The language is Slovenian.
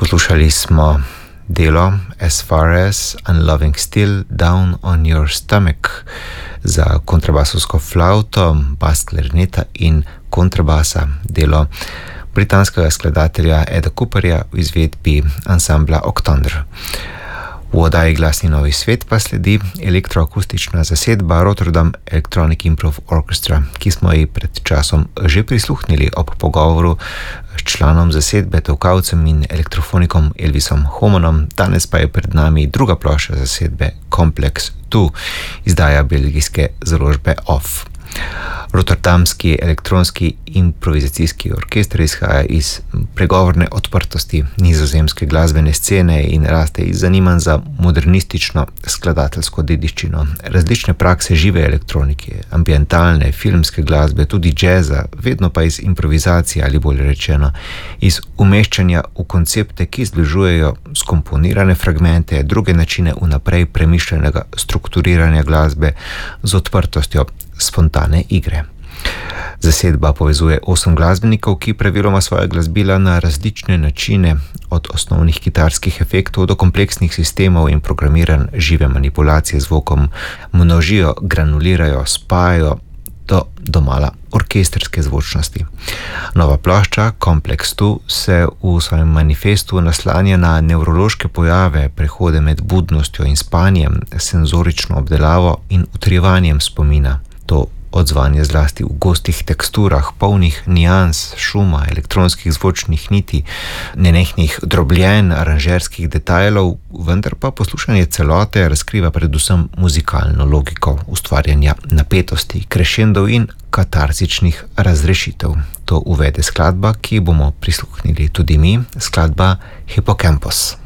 Poslušali smo delo As Far As Unloving Still Down on Your Stomach za kontrabasovsko flauto, bas klarineta in kontrabasa, delo britanskega skladatelja Eda Cooperja v izvedbi ansambla Octandre. V oddaji Glasni novi svet pa sledi elektroakustična zasedba Rotterdam Electronic Improv Orchestra, ki smo ji pred časom že prisluhnili ob pogovoru s članom zasedbe, tolkavcem in elektrofonikom Elvisom Homanom. Danes pa je pred nami druga plošča zasedbe Complex 2, izdaja belgijske založbe OFF. Rotterdamski elektronski improvizacijski orkester izhaja iz pregovorne odprtosti nizozemske glasbene scene in raste iz zanimanj za modernistično skladateljsko dediščino. Različne prakse žive elektronike, ambientalne, filmske glasbe, tudi džeza, vedno pa iz improvizacije ali bolje rečeno iz umeščanja v koncepte, ki združujejo skomponirane fragmente, druge načine vnaprej premišljenega strukturiranja glasbe z odprtostjo spontane igre. Zasedba povezuje 8 glasbenikov, ki praviloma svoje glasbila na različne načine, od osnovnih kitarskih efektov do kompleksnih sistemov in programiran žive manipulacije z zvokom, množijo, granulirajo, spajajo do domala orkestrske zvočnosti. Nova plošča Complex 2 se v svojem manifestu naslanja na nevrološke pojave, prehode med budnostjo in spanjem, senzorično obdelavo in utrjevanjem spomina. To odzvanje zlasti v gostih teksturah, polnih nijans, šuma, elektronskih zvočnih niti, nenehnih drobljen, aranžerskih detajlov, vendar pa poslušanje celote razkriva predvsem muzikalno logiko ustvarjanja napetosti, krešendov in katarzičnih razrešitev. To uvede skladba, ki bomo prisluhnili tudi mi, skladba Hippocampus.